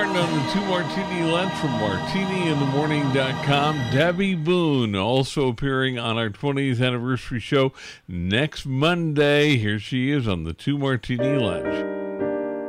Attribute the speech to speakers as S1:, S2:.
S1: on the Two Martini Lunch from martiniinthemorning.com. Debbie Boone also appearing on our 20th anniversary show next Monday. Here she is on the Two Martini Lunch.